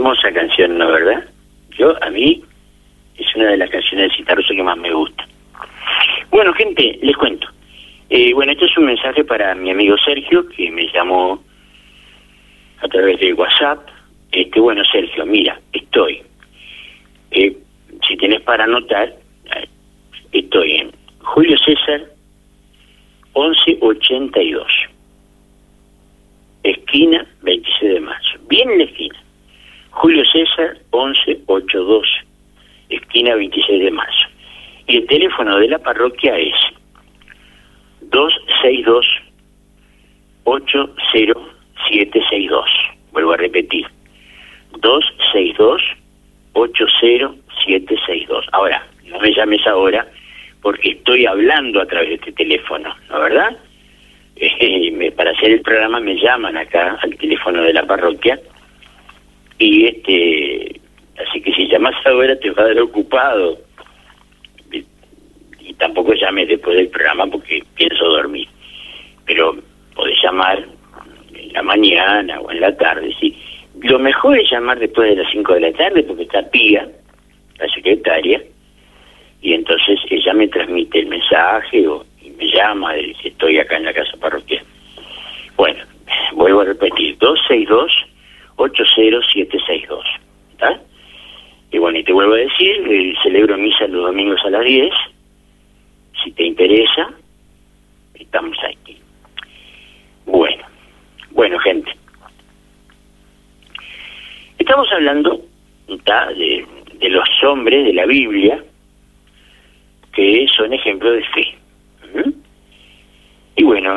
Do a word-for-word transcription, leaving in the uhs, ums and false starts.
hermosa canción, ¿no, verdad? Yo, a mí, es una de las canciones de Citarrosa que más me gusta. Bueno, gente, les cuento. Eh, bueno, este es un mensaje para mi amigo Sergio, que me llamó a través de WhatsApp. Este, bueno, Sergio, mira, estoy. Eh, si tenés para anotar, estoy en Julio César once ochenta y dos, esquina veintiséis de marzo, bien en la esquina. Julio César once ochenta y dos, esquina veintiséis de marzo. Y el teléfono de la parroquia es dos seis dos, ocho cero siete seis dos. Vuelvo a repetir, dos seis dos, ocho cero siete seis dos. Ahora, no me llames ahora porque estoy hablando a través de este teléfono, ¿no, verdad? Eh, me, para hacer el programa me llaman acá al teléfono de la parroquia y este, así que si llamas ahora te va a dar ocupado y, y tampoco llames después del programa porque pienso dormir, pero podés llamar en la mañana o en la tarde, sí. Lo mejor es llamar después de las cinco de la tarde porque está Pía, la secretaria, y entonces ella me transmite el mensaje o y me llama de que estoy acá en la casa parroquial. Bueno, vuelvo a repetir, dos seis dos, ocho cero siete seis dos. ¿Está? Y bueno, y te vuelvo a decir, eh, celebro misa los domingos a las diez. Si te interesa, estamos aquí. Bueno, bueno, gente. Estamos hablando de, de los hombres de la Biblia que son ejemplos de fe. ¿Mm? Y bueno,